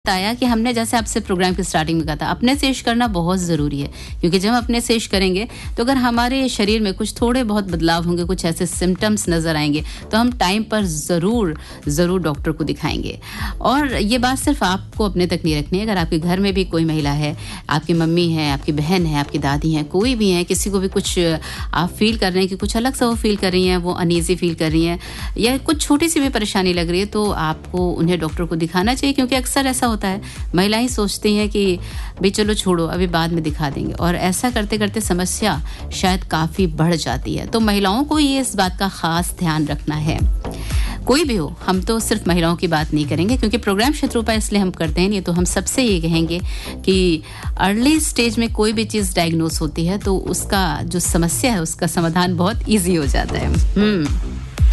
बताया कि हमने जैसे आपसे प्रोग्राम की स्टार्टिंग में कहा था, अपने से इश्क करना बहुत ज़रूरी है, क्योंकि जब हम अपने से इश्क करेंगे तो अगर हमारे शरीर में कुछ थोड़े बहुत बदलाव होंगे, कुछ ऐसे सिम्टम्स नज़र आएंगे, तो हम टाइम पर ज़रूर डॉक्टर को दिखाएंगे। और ये बात सिर्फ आपको अपने तक नहीं रखनी है। अगर आपके घर में भी कोई महिला है, आपकी मम्मी है, आपकी बहन है, आपकी दादी है, कोई भी है, किसी को भी कुछ आप फील कर रहे हैं कि कुछ अलग सा वो फील कर रही हैं, वो अनईजी फील कर रही हैं, या कुछ छोटी सी भी परेशानी लग रही है, तो आपको उन्हें डॉक्टर को दिखाना चाहिए। क्योंकि अक्सर ऐसा होता है, महिलाएं सोचती हैं कि भाई चलो छोड़ो, अभी बाद में दिखा देंगे, और ऐसा करते करते समस्या शायद काफ़ी बढ़ जाती है। तो महिलाओं को ये इस बात का ख़ास ध्यान रखना है। कोई भी हो, हम तो सिर्फ महिलाओं की बात नहीं करेंगे, क्योंकि प्रोग्राम शत्रुपा इसलिए हम करते हैं, नहीं तो हम सबसे ये कहेंगे कि अर्ली स्टेज में कोई भी चीज़ डायग्नोस होती है तो उसका जो समस्या है उसका समाधान बहुत ईजी हो जाता है।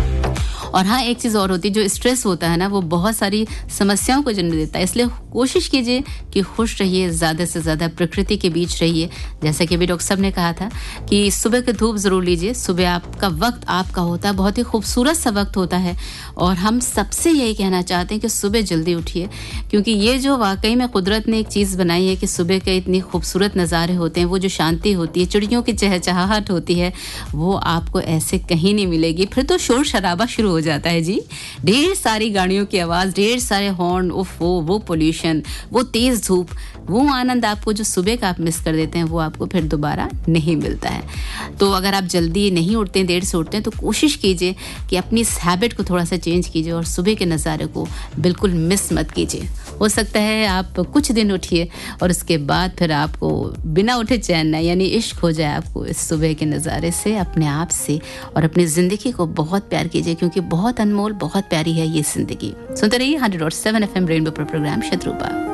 और हाँ, एक चीज़ और होती है, जो स्ट्रेस होता है ना, वो बहुत सारी समस्याओं को जन्म देता है। इसलिए कोशिश कीजिए कि खुश रहिए, ज़्यादा से ज़्यादा प्रकृति के बीच रहिए। जैसे कि अभी डॉक्टर साहब ने कहा था कि सुबह की धूप ज़रूर लीजिए। सुबह आपका वक्त आपका होता है, बहुत ही खूबसूरत सा वक्त होता है, और हम सबसे यही कहना चाहते हैं कि सुबह जल्दी उठिए, क्योंकि ये जो वाकई में कुदरत ने एक चीज़ बनाई है कि सुबह के इतनी खूबसूरत नज़ारे होते हैं, वो जो शांति होती है, चिड़ियों की चहचहाहट होती है, वो आपको ऐसे कहीं नहीं मिलेगी। फिर तो शोर शराबा शुरू हो जाता है जी, ढेर सारी गाड़ियों की आवाज़, ढेर सारे हॉर्न, वो पोल्यूशन, वो तेज़ धूप, वो आनंद आपको जो सुबह का आप मिस कर देते हैं, वो आपको फिर दोबारा नहीं मिलता है। तो अगर आप जल्दी नहीं उठते हैं, देर से उठते हैं, तो कोशिश कीजिए कि अपनी इस हैबिट को थोड़ा सा चेंज कीजिए और सुबह के नज़ारे को बिल्कुल मिस मत कीजिए। हो सकता है आप कुछ दिन उठिए और उसके बाद फिर आपको बिना उठे चैन ना, यानी इश्क हो जाए आपको इस सुबह के नज़ारे से, अपने आप से, और अपनी ज़िंदगी को बहुत प्यार कीजिए, क्योंकि बहुत अनमोल, बहुत प्यारी है ये ज़िंदगी। सुनते रहिए 100.7 FM रेनबो पर प्रोग्राम शत्रुपा।